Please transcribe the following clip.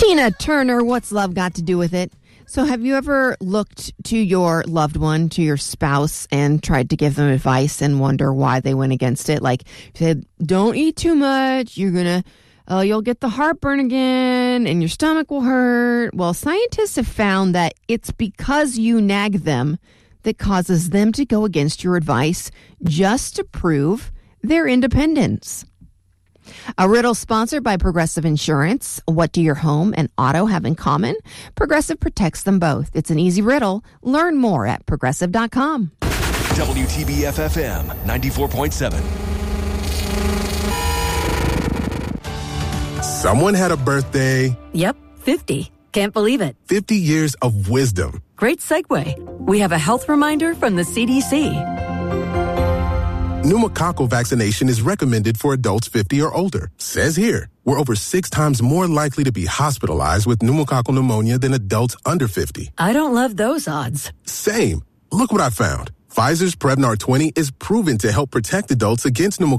Tina Turner, what's love got to do with it? So have you ever looked to your loved one, to your spouse, and tried to give them advice and wonder why they went against it? Like, you said, don't eat too much. You'll get the heartburn again and your stomach will hurt. Well, scientists have found that it's because you nag them that causes them to go against your advice just to prove their independence. A riddle sponsored by Progressive Insurance. What do your home and auto have in common? Progressive protects them both. It's an easy riddle. Learn more at Progressive.com. WTBF-FM 94.7. Someone had a birthday. Yep, 50. Can't believe it. 50 years of wisdom. Great segue. We have a health reminder from the CDC. Pneumococcal vaccination is recommended for adults 50 or older. Says here, we're over 6 times more likely to be hospitalized with pneumococcal pneumonia than adults under 50. I don't love those odds. Same. Look what I found. Pfizer's Prevnar 20 is proven to help protect adults against pneumococcal